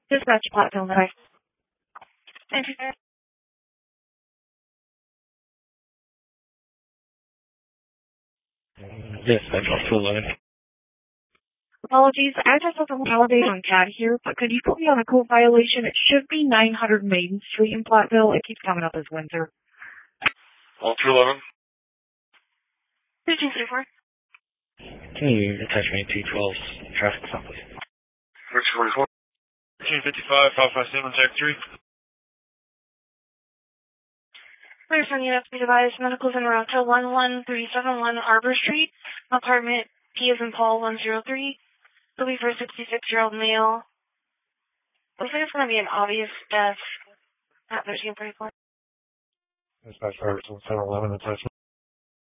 Dispatch Platteville, Nice. Dispatch Platteville, 11. Apologies, the address doesn't validate on CAD here, but could you put me on a code violation? It should be 900 Maiden Street in Platteville. It keeps coming up as Windsor. All 211. 224. Can you attach me 212's traffic stop, please? 1344. 1355, Alpha Siemens X3. We're sending you up to be devised medicals in route to 11371 Arbor Street, apartment P as in Paul 103. It'll be for a 66-year-old male. Looks like it's going to be an obvious death at 1334. Dispatch Robertson, 711, attachment.